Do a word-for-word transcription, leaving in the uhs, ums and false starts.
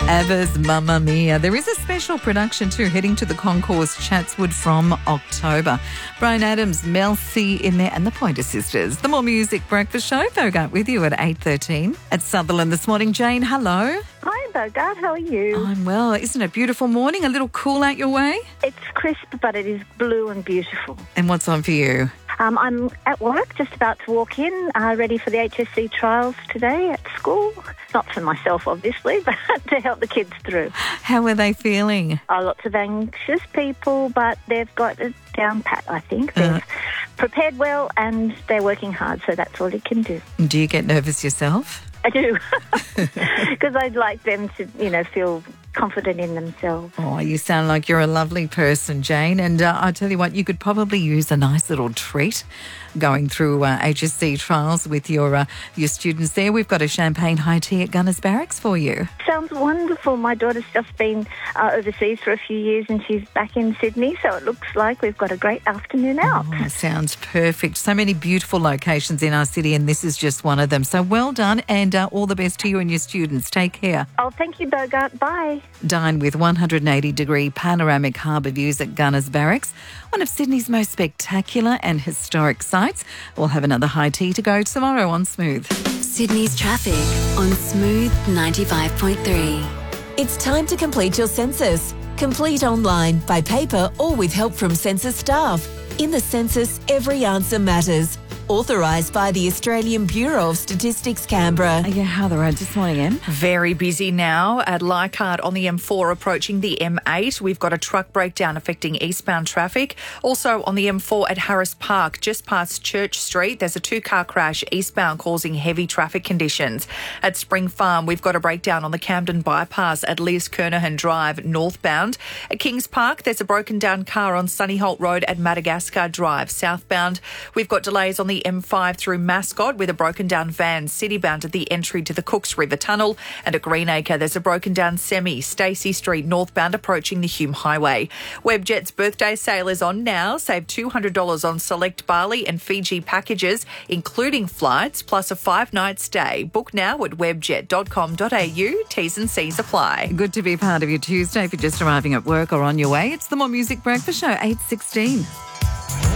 ABBA's Mamma Mia. There is a special production too heading to the Concourse Chatswood from October. Bryan Adams, Mel C in there and the Pointer Sisters. The More Music Breakfast Show. Bogart with you at eight thirteen. At Sutherland this morning. Jane, hello. Hi, Bogart. How are you? I'm well. Isn't it a beautiful morning? A little cool out your way? It's crisp, but it is blue and beautiful. And what's on for you? Um, I'm at work, just about to walk in, uh, ready for the H S C trials today at school. Not for myself, obviously, but to help the kids through. How are they feeling? Oh, lots of anxious people, but they've got it down pat, I think. They've uh, prepared well and they're working hard, so that's all you can do. Do you get nervous yourself? I do, because I'd like them to, you know, feel confident in themselves. Oh, you sound like you're a lovely person, Jane. And uh, I tell you what, you could probably use a nice little treat going through uh, H S C trials with your uh, your students there. We've got a champagne high tea at Gunners Barracks for you. Sounds wonderful. My daughter's just been uh, overseas for a few years and she's back in Sydney, so it looks like we've got a great afternoon out. Oh, sounds perfect. So many beautiful locations in our city and this is just one of them. So well done and uh, all the best to you and your students. Take care. Oh, thank you, Bogart. Bye. Dine with one hundred eighty degree panoramic harbour views at Gunners Barracks, one of Sydney's most spectacular and historic sites. We'll have another high tea to go tomorrow on Smooth. Sydney's traffic on Smooth ninety-five point three. It's time to complete your census. Complete online, by paper or with help from census staff. In the census, every answer matters. Authorised by the Australian Bureau of Statistics, Canberra. Yeah, how are the roads this morning, Em? Very busy now at Leichhardt on the M four approaching the M eight. We've got a truck breakdown affecting eastbound traffic. Also on the M four at Harris Park, just past Church Street, there's a two-car crash eastbound causing heavy traffic conditions. At Spring Farm, we've got a breakdown on the Camden bypass at Lees Kernahan Drive northbound. At Kings Park, there's a broken down car on Sunnyholt Road at Madagascar Drive southbound. We've got delays on the M five through Mascot with a broken down van citybound at the entry to the Cooks River Tunnel, and at Greenacre there's a broken down semi Stacey Street northbound approaching the Hume Highway. Webjet's birthday sale is on now. Save two hundred dollars on select Bali and Fiji packages, including flights, plus a five-night stay. Book now at webjet dot com dot a u. T's and C's apply. Good to be part of your Tuesday if you're just arriving at work or on your way. It's the More Music Breakfast Show, eight sixteen.